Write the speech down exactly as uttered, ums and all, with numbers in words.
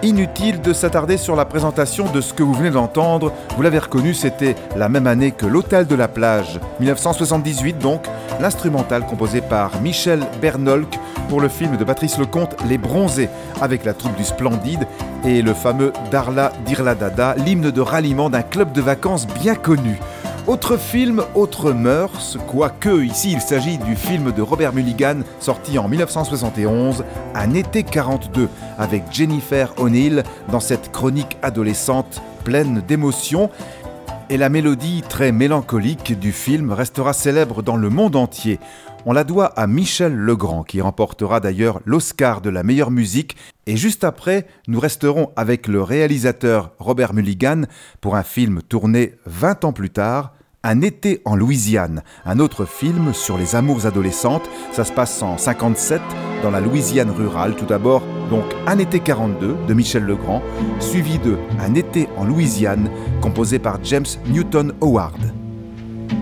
Inutile de s'attarder sur la présentation de ce que vous venez d'entendre. Vous l'avez reconnu, c'était la même année que L'Hôtel de la Plage, dix-neuf cent soixante-dix-huit donc, l'instrumental composé par Michel Bernolk pour le film de Patrice Lecomte, Les Bronzés, avec la troupe du Splendide et le fameux Darla Dirla Dada, l'hymne de ralliement d'un club de vacances bien connu. Autre film, autre mœurs, quoique ici il s'agit du film de Robert Mulligan sorti en dix-neuf cent soixante et onze, Un été quarante-deux, avec Jennifer O'Neill dans cette chronique adolescente pleine d'émotions. Et la mélodie très mélancolique du film restera célèbre dans le monde entier. On la doit à Michel Legrand, qui remportera d'ailleurs l'Oscar de la meilleure musique. Et juste après, nous resterons avec le réalisateur Robert Mulligan pour un film tourné vingt ans plus tard, Un été en Louisiane, un autre film sur les amours adolescentes. Ça se passe en cinquante-sept, dans la Louisiane rurale. Tout d'abord, donc Un été quarante-deux de Michel Legrand, suivi de Un été en Louisiane, composé par James Newton Howard.